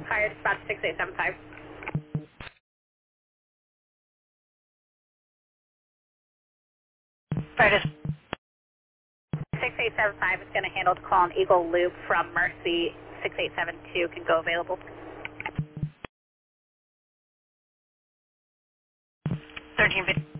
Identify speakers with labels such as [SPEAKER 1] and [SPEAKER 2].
[SPEAKER 1] Fire dispatch 6875.
[SPEAKER 2] Fire dispatch.
[SPEAKER 1] 6875 is going to handle the call on Eagle Loop from Mercy. 6872 can go available.
[SPEAKER 2] 1350.